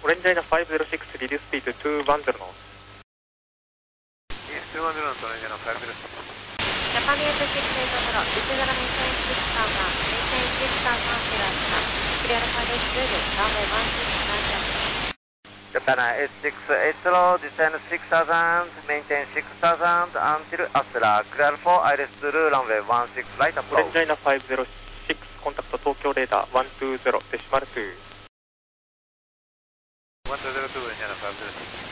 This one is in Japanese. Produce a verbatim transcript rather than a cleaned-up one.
オレンジアイナファイブゼロシックス、リデューススピードにひゃくじゅうノース。 イースにひゃくじゅうノース、オレンジアイナファイブゼロシックス。 ジャパニーズシックスエイトゼロ、内空メインテンシックスターさん、メインテンシックスターさん、シラーした。クリアルファイルスルー、ランウェイワンシックスライト。 Japanエイトシックスエイトゼロ, descend six thousand, maintain six thousand until Astra, clear for iris through runway one six right オレン approach. ジアイナファイブゼロシックス、コンタクト東京レーダーいちにゼロデシマルに。 ワンツーゼロツー、オレンジアイナファイブゼロシックス。